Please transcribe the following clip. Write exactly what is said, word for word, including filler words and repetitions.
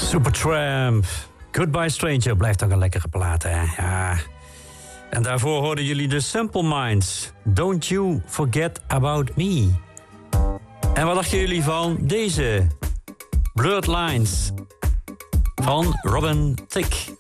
Supertramp. Goodbye Stranger blijft toch een lekkere plaat, hè? Ja. En daarvoor hoorden jullie de Simple Minds. Don't You Forget About Me. En wat dachten jullie van deze? Blurred Lines van Robin Thicke.